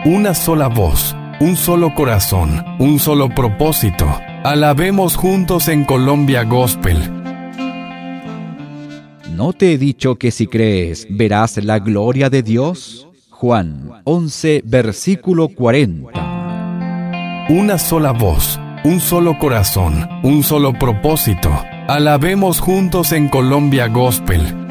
una sola voz, un solo corazón, un solo propósito. Alabemos juntos en Colombia Gospel. ¿No te he dicho que si crees, verás la gloria de Dios? Juan 11, versículo 40. Una sola voz, un solo corazón, un solo propósito. Alabemos juntos en Colombia Gospel.